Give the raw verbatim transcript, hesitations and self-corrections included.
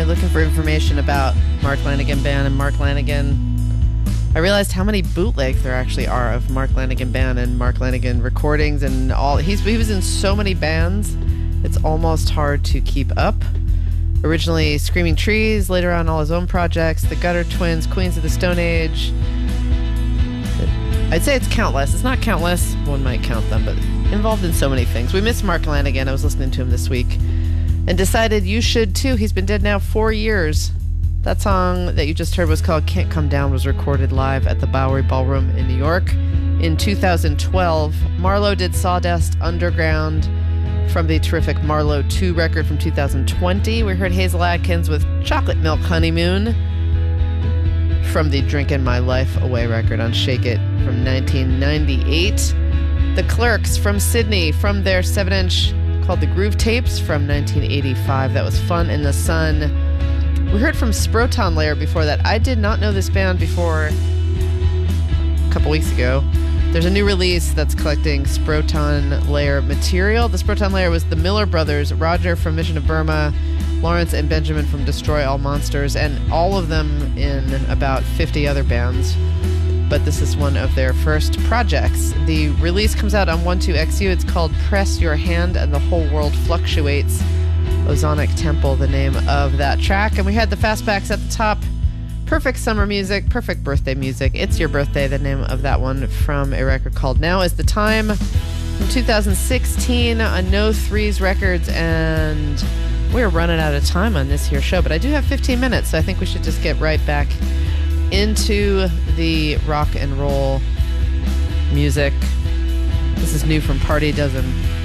looking for information about Mark Lanegan Band and Mark Lanegan, I realized how many bootlegs there actually are of Mark Lanegan Band and Mark Lanegan recordings and all. He's, he was in so many bands, it's almost hard to keep up. Originally Screaming Trees, later on all his own projects, the Gutter Twins, Queens of the Stone Age. I'd say it's countless. It's not countless. One might count them, but involved in so many things. We miss Mark Lanegan. I was listening to him this week and decided you should too. He's been dead now four years. That song that you just heard was called Can't Come Down, was recorded live at the Bowery Ballroom in New York in two thousand twelve. Marlowe did Sawdust Underground from the terrific Marlowe two record from two thousand twenty. We heard Hazel Adkins with Chocolate Milk Honeymoon from the Drinkin' My Life Away record on Shake It from nineteen ninety-eight. The Clerks from Sydney from their seven inch called The Groove Tapes from nineteen eighty-five. That was Fun in the Sun. We heard from Sproton Layer before that. I did not know this band before a couple weeks ago. There's a new release that's collecting Sproton Layer material. The Sproton Layer was the Miller brothers, Roger from Mission of Burma, Lawrence and Benjamin from Destroy All Monsters, and all of them in about fifty other bands. But this is one of their first projects. The release comes out on one two X U. It's called Press Your Hand and the Whole World Fluctuates. Ozonic Temple, the name of that track. And we had the Fastbacks at the top. Perfect summer music, perfect birthday music. It's Your Birthday, the name of that one from a record called Now Is the Time from two thousand sixteen on No Threes Records. And we're running out of time on this here show, but I do have fifteen minutes, so I think we should just get right back into the rock and roll music. This is new from Party Dozen.